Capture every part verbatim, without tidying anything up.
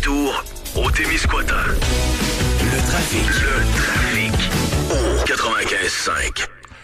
retour au Témiscouata. Le trafic. Le trafic. Au quatre-vingt-quinze cinq.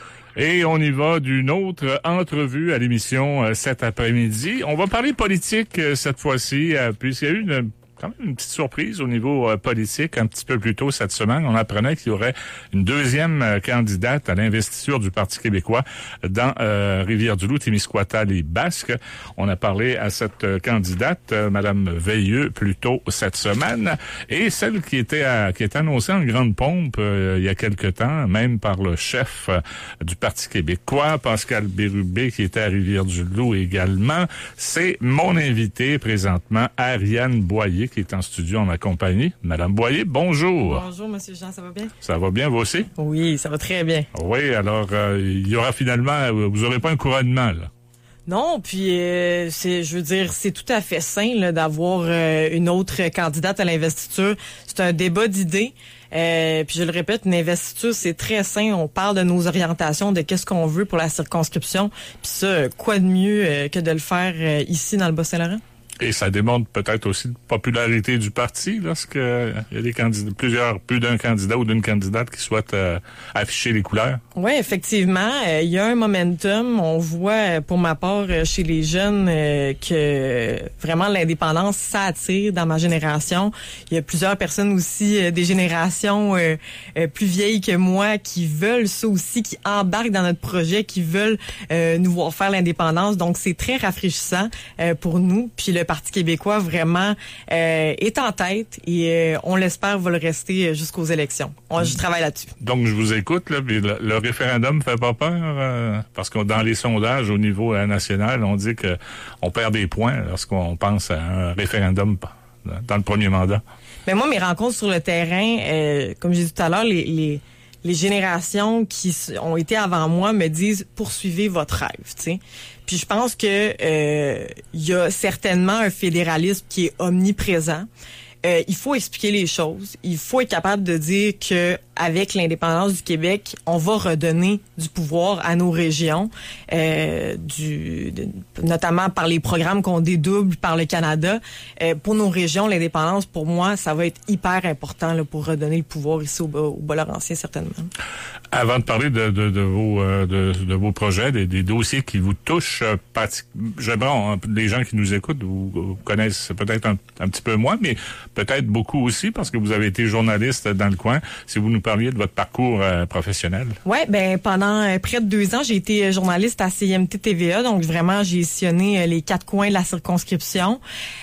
Et on y va d'une autre entrevue à l'émission euh, cet après-midi. On va parler politique euh, cette fois-ci, euh, puisqu'il y a eu une, quand même une petite surprise au niveau euh, politique un petit peu plus tôt cette semaine. On apprenait qu'il y aurait une deuxième euh, candidate à l'investiture du Parti québécois dans euh, Rivière-du-Loup, Témiscouata, les Basques. On a parlé à cette euh, candidate, euh, Madame Veilleux, plus tôt cette semaine. Et celle qui était à, qui est annoncée en grande pompe euh, il y a quelque temps, même par le chef euh, du Parti québécois, Pascal Bérubé, qui était à Rivière-du-Loup également, c'est mon invité présentement, Ariane Boyer, qui est en studio en ma compagnie. Madame Boyer, bonjour. Bonjour, Monsieur Jean, ça va bien? Ça va bien, vous aussi? Oui, ça va très bien. Oui, alors, euh, il y aura finalement, vous n'aurez pas un couronnement, là. Non, puis euh, c'est, je veux dire, c'est tout à fait sain là, d'avoir euh, une autre candidate à l'investiture. C'est un débat d'idées. Euh, puis je le répète, une investiture, c'est très sain. On parle de nos orientations, de qu'est-ce qu'on veut pour la circonscription. Puis ça, quoi de mieux euh, que de le faire euh, ici dans le Bas-Saint-Laurent? Et ça démontre peut-être aussi la popularité du parti lorsque il y a des candidats, plusieurs, plus d'un candidat ou d'une candidate qui souhaitent euh, afficher les couleurs. Oui, effectivement, euh, il y a un momentum. On voit, pour ma part, chez les jeunes, euh, que vraiment l'indépendance, ça attire dans ma génération. Il y a plusieurs personnes aussi, euh, des générations euh, euh, plus vieilles que moi, qui veulent ça aussi, qui embarquent dans notre projet, qui veulent euh, nous voir faire l'indépendance. Donc, c'est très rafraîchissant euh, pour nous. Puis le Parti québécois, vraiment, euh, est en tête et euh, on l'espère va le rester jusqu'aux élections. On, je travaille là-dessus. Donc, je vous écoute, là, puis le, le référendum fait pas peur, euh, parce que dans les sondages au niveau euh, national, on dit que on perd des points lorsqu'on pense à un référendum dans le premier mandat. Mais moi, mes rencontres sur le terrain, euh, comme j'ai dit tout à l'heure, les, les les générations qui ont été avant moi me disent poursuivez votre rêve, tu sais. Puis je pense que euh, y a certainement un fédéralisme qui est omniprésent. Euh, il faut expliquer les choses. Il faut être capable de dire que avec l'indépendance du Québec, on va redonner du pouvoir à nos régions, euh, du, de, notamment par les programmes qu'on dédouble par le Canada. Euh, pour nos régions, l'indépendance, pour moi, ça va être hyper important là, pour redonner le pouvoir ici au, au Bas-Laurentien, certainement. Avant de parler de, de, de, vos, euh, de, de vos projets, des, des dossiers qui vous touchent, euh, j'aimerais, hein, les gens qui nous écoutent vous, vous connaissent peut-être un, un petit peu moins, mais peut-être beaucoup aussi parce que vous avez été journaliste dans le coin. Si vous nous parliez de votre parcours euh, professionnel. Oui, ben pendant euh, près de deux ans, j'ai été journaliste à C I M T T V A, donc vraiment j'ai sillonné euh, les quatre coins de la circonscription.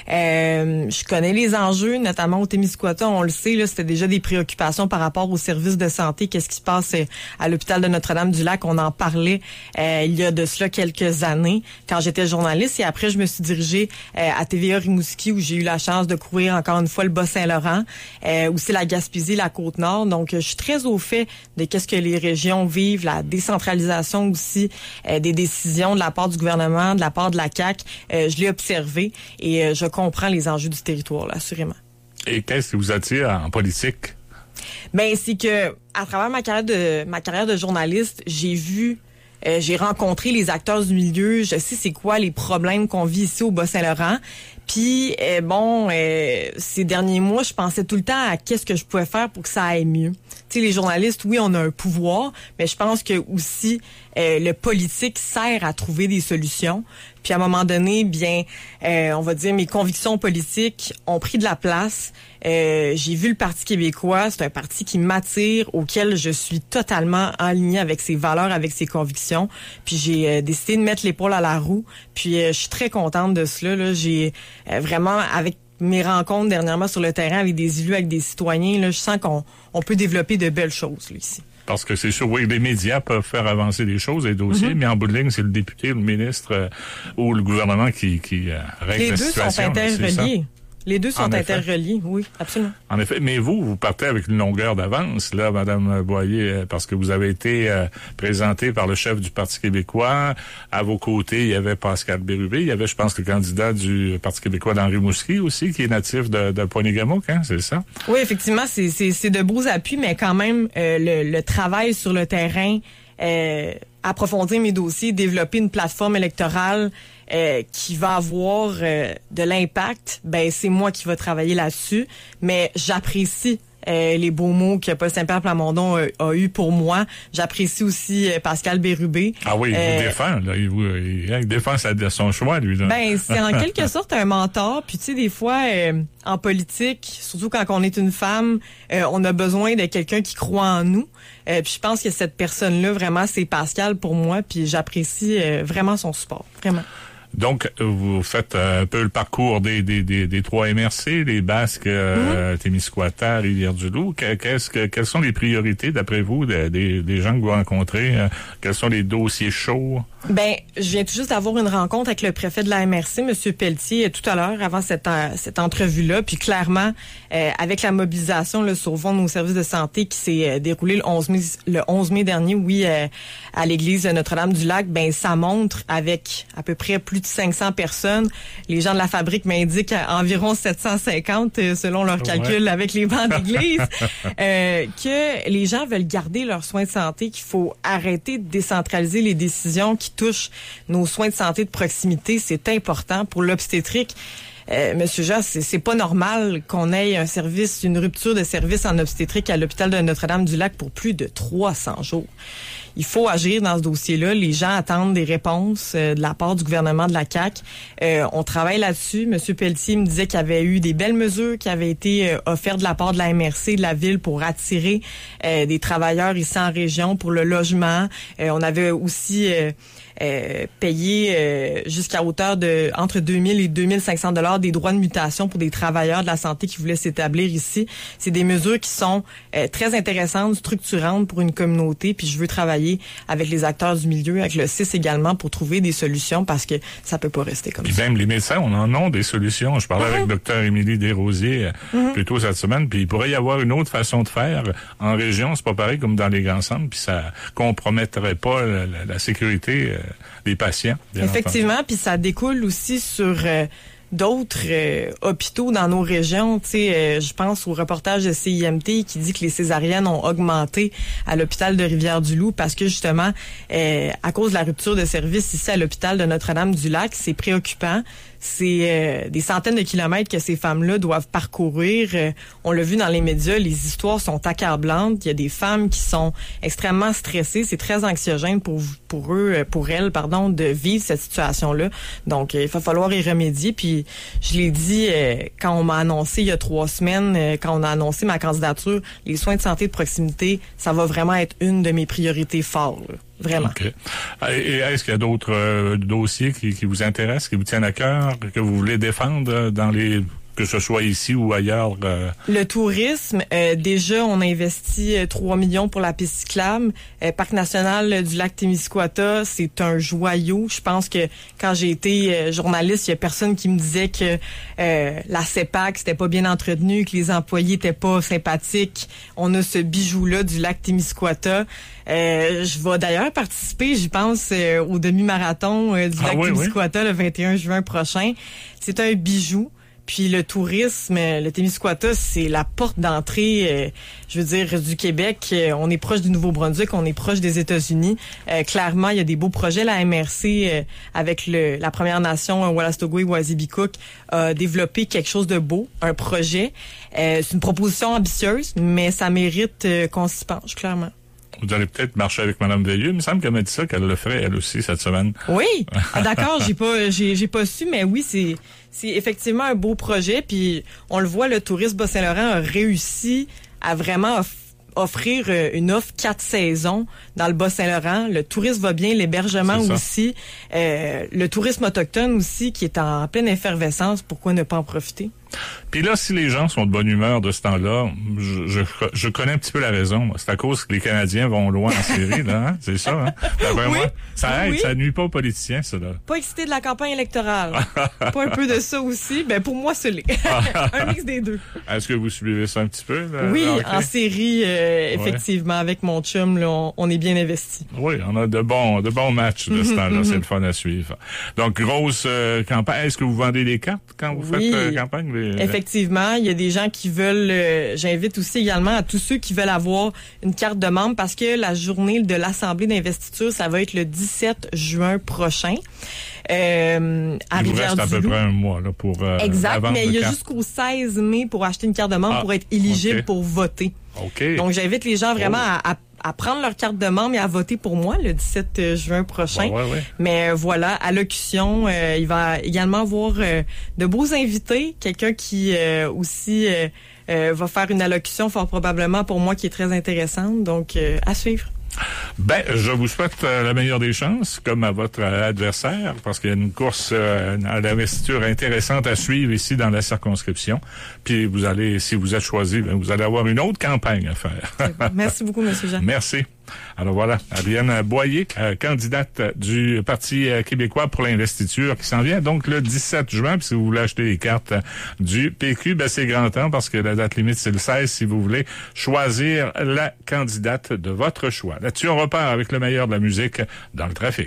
Euh, je connais les enjeux, notamment au Témiscouata, on le sait, là, c'était déjà des préoccupations par rapport aux services de santé, qu'est-ce qui se passe euh, à l'hôpital de Notre-Dame-du-Lac, on en parlait euh, il y a de cela quelques années quand j'étais journaliste et après je me suis dirigée euh, à T V A Rimouski où j'ai eu la chance de couvrir encore une fois le Bas-Saint-Laurent, euh, aussi la Gaspésie, la Côte-Nord. Donc, je suis très au fait de qu'est-ce que les régions vivent, la décentralisation aussi euh, des décisions de la part du gouvernement, de la part de la C A Q. Euh, je l'ai observé et euh, je comprends les enjeux du territoire, là, assurément. Et qu'est-ce qui vous attire en politique? Ben, c'est que à travers ma carrière de ma carrière de journaliste, j'ai vu Euh, j'ai rencontré les acteurs du milieu, je sais c'est quoi les problèmes qu'on vit ici au Bas-Saint-Laurent. Puis euh, bon, euh, ces derniers mois, je pensais tout le temps à qu'est-ce que je pouvais faire pour que ça aille mieux. Tu sais, les journalistes, oui, on a un pouvoir, mais je pense que aussi euh, le politique sert à trouver des solutions. Puis à un moment donné, bien, euh, on va dire mes convictions politiques ont pris de la place. Euh, j'ai vu le Parti québécois, c'est un parti qui m'attire, auquel je suis totalement alignée avec ses valeurs, avec ses convictions. Puis j'ai euh, décidé de mettre l'épaule à la roue. Puis euh, je suis très contente de cela. Là. J'ai euh, vraiment, avec mes rencontres dernièrement sur le terrain avec des élus, avec des citoyens, là, je sens qu'on on peut développer de belles choses là, ici. Parce que c'est sûr, oui, les médias peuvent faire avancer les choses, les dossiers, mm-hmm. mais en bout de ligne, c'est le député, le ministre euh, ou le gouvernement qui, qui euh, règle la situation. Les deux sont interreliés. Les deux sont interreliés, oui, absolument. En effet, mais vous, vous partez avec une longueur d'avance, là, Madame Boyer, parce que vous avez été euh, présentée par le chef du Parti québécois. À vos côtés, il y avait Pascal Bérubé. Il y avait, je pense, le candidat du Parti québécois dans Rimouski aussi, qui est natif de, de Poinégamouk, hein, c'est ça? Oui, effectivement, c'est, c'est, c'est de beaux appuis, mais quand même, euh, le, le travail sur le terrain... Euh, approfondir mes dossiers, développer une plateforme électorale euh, qui va avoir euh, de l'impact, ben c'est moi qui va travailler là-dessus. Mais j'apprécie Euh, les beaux mots que Paul Saint-Pierre Plamondon a, a eu pour moi. J'apprécie aussi euh, Pascal Bérubé. Ah oui, il euh, vous défend, là. Il, vous, il, il défend sa, son choix, lui. Là. Ben, c'est en quelque sorte un mentor. Puis tu sais, des fois, euh, en politique, surtout quand on est une femme, euh, on a besoin de quelqu'un qui croit en nous. Euh, puis je pense que cette personne-là, vraiment, c'est Pascal pour moi. Puis j'apprécie euh, vraiment son support. Vraiment. Donc, vous faites un peu le parcours des des des, des trois M R C, les Basques, euh, mm-hmm. Témiscouata, Rivière-du-Loup. Qu'est-ce que quelles sont les priorités d'après vous des des, des gens que vous rencontrez? Quels sont les dossiers chauds? Ben, je viens tout juste d'avoir une rencontre avec le préfet de la M R C, M. Pelletier, tout à l'heure, avant cette euh, cette entrevue-là. Puis clairement, euh, avec la mobilisation, le Sauvons nos services de santé qui s'est euh, déroulé le onze mai, le onze mai dernier, oui, euh, à l'église de Notre-Dame-du-Lac, ben ça montre avec à peu près plus de cinq cents personnes. Les gens de la fabrique m'indiquent environ sept cent cinquante euh, selon leurs calculs ouais. avec les bancs d'église, euh, que les gens veulent garder leurs soins de santé, qu'il faut arrêter de décentraliser les décisions qui touchent nos soins de santé de proximité. C'est important pour l'obstétrique. Euh, Monsieur Jean, c'est, c'est pas normal qu'on ait un service, une rupture de service en obstétrique à l'hôpital de Notre-Dame-du-Lac pour plus de trois cents jours. Il faut agir dans ce dossier-là. Les gens attendent des réponses euh, de la part du gouvernement de la C A Q. Euh, on travaille là-dessus. Monsieur Pelletier me disait qu'il y avait eu des belles mesures qui avaient été euh, offertes de la part de la M R C, de la ville, pour attirer euh, des travailleurs ici en région pour le logement. Euh, on avait aussi euh, euh, payé euh, jusqu'à hauteur de entre deux mille et deux mille cinq cents dollars des droits de mutation pour des travailleurs de la santé qui voulaient s'établir ici. C'est des mesures qui sont euh, très intéressantes, structurantes pour une communauté. Puis je veux travailler avec les acteurs du milieu, avec le C I S également, pour trouver des solutions parce que ça peut pas rester comme puis ça. Même les médecins, on en a des solutions. Je parlais mm-hmm. avec Dr Émilie Desrosiers mm-hmm. plus tôt cette semaine, puis il pourrait y avoir une autre façon de faire. En région, c'est pas pareil comme dans les grands centres, puis ça compromettrait pas la, la, la sécurité euh, des patients. Effectivement, puis ça découle aussi sur... Euh, d'autres euh, hôpitaux dans nos régions. Tu sais, euh, je pense au reportage de C I M T qui dit que les césariennes ont augmenté à l'hôpital de Rivière-du-Loup parce que justement, euh, à cause de la rupture de service ici à l'hôpital de Notre-Dame-du-Lac, c'est préoccupant. C'est euh, des centaines de kilomètres que ces femmes-là doivent parcourir. Euh, on l'a vu dans les médias, les histoires sont accablantes. Il y a des femmes qui sont extrêmement stressées. C'est très anxiogène pour pour eux, pour elles, pardon, de vivre cette situation-là. Donc, euh, il va falloir y remédier. Puis, je l'ai dit euh, quand on m'a annoncé il y a trois semaines, euh, quand on a annoncé ma candidature, les soins de santé de proximité, ça va vraiment être une de mes priorités fortes. Là. Vraiment. Okay. Et est-ce qu'il y a d'autres euh, dossiers qui, qui vous intéressent, qui vous tiennent à cœur, que vous voulez défendre dans les... que ce soit ici ou ailleurs? Euh... Le tourisme, euh, déjà, on a investi euh, trois millions pour la piste cyclable. Euh, Parc national euh, du lac Témiscouata, c'est un joyau. Je pense que quand j'ai été euh, journaliste, il y a personne qui me disait que euh, la CEPAC, c'était pas bien entretenu, que les employés étaient pas sympathiques. On a ce bijou-là du lac Témiscouata. Euh, je vais d'ailleurs participer, j'y pense, euh, au demi-marathon euh, du ah, lac oui, Témiscouata oui. le vingt et un juin prochain. C'est un bijou. Puis le tourisme, le Témiscouata, c'est la porte d'entrée, euh, je veux dire, du Québec. Euh, on est proche du Nouveau-Brunswick, on est proche des États-Unis. Euh, clairement, il y a des beaux projets. La M R C, euh, avec le, la Première Nation, Wolastoqey-Wazibicook, a développé quelque chose de beau, un projet. Euh, c'est une proposition ambitieuse, mais ça mérite euh, qu'on s'y penche, clairement. Vous allez peut-être marcher avec Mme Veilleux. Il me semble qu'elle m'a dit ça, qu'elle le ferait, elle aussi, cette semaine. Oui. Ah, d'accord, j'ai pas, j'ai, j'ai pas su, mais oui, c'est, c'est effectivement un beau projet. Puis, on le voit, le tourisme Bas-Saint-Laurent a réussi à vraiment off- offrir une offre quatre saisons dans le Bas-Saint-Laurent. Le tourisme va bien, l'hébergement aussi. Euh, le tourisme autochtone aussi, qui est en pleine effervescence. Pourquoi ne pas en profiter? Puis là, si les gens sont de bonne humeur de ce temps-là, je, je, je connais un petit peu la raison. C'est à cause que les Canadiens vont loin en série, là. Hein? C'est ça, hein? D'après oui. moi, ça aide, oui. ça nuit pas aux politiciens, ça, là. Pas excité de la campagne électorale. Pas un peu de ça aussi? Ben, pour moi, c'est l'est. Un mix des deux. Est-ce que vous suivez ça un petit peu? Là? Oui, okay. en série, euh, effectivement, ouais. avec mon chum, là, on, on est bien investi. Oui, on a de bons, de bons matchs de ce mm-hmm, temps-là. Mm-hmm. C'est le fun à suivre. Donc, grosse euh, campagne. Est-ce que vous vendez des cartes quand vous oui. faites euh, campagne? oui. Effectivement, il y a des gens qui veulent... Euh, j'invite aussi également à tous ceux qui veulent avoir une carte de membre parce que la journée de l'Assemblée d'investiture, ça va être le dix-sept juin prochain. Euh, à il vous reste à peu près un mois là, pour euh, exact, mais il y a carte. jusqu'au seize mai pour acheter une carte de membre ah, pour être éligible okay. pour voter. Okay. Donc, j'invite les gens vraiment oh. à, à, à prendre leur carte de membre et à voter pour moi le dix-sept juin prochain. Ouais, ouais, ouais. Mais euh, voilà, allocution, euh, il va également avoir euh, de beaux invités. Quelqu'un qui euh, aussi euh, euh, va faire une allocution fort probablement pour moi qui est très intéressante. Donc, euh, à suivre. Ben, je vous souhaite euh, la meilleure des chances, comme à votre euh, adversaire, parce qu'il y a une course euh, à l'investiture intéressante à suivre ici dans la circonscription. Puis vous allez, si vous êtes choisi, ben, vous allez avoir une autre campagne à faire. Merci beaucoup, M. Jean. Merci. Alors voilà, Adrienne Boyer, euh, candidate du Parti euh, québécois pour l'investiture, qui s'en vient donc le dix-sept juin. Puis si vous voulez acheter les cartes du P Q, ben c'est grand temps parce que la date limite, c'est le seize si vous voulez choisir la candidate de votre choix. Là-dessus, on repart avec le meilleur de la musique dans le trafic.